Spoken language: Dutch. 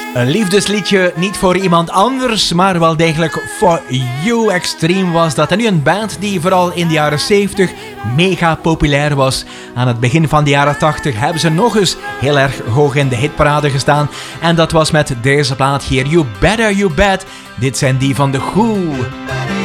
Een liefdesliedje niet voor iemand anders, maar wel degelijk For You. Extreme was dat. En nu een band die vooral in de jaren 70 mega populair was. Aan het begin van de jaren 80 hebben ze nog eens heel erg hoog in de hitparade gestaan. En dat was met deze plaat hier, You Better You Bet. Dit zijn die van The Who.